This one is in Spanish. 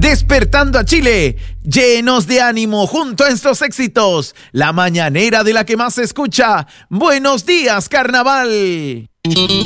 despertando a Chile, llenos de ánimo junto a estos éxitos. La mañanera de la que más se escucha. Buenos días, carnaval.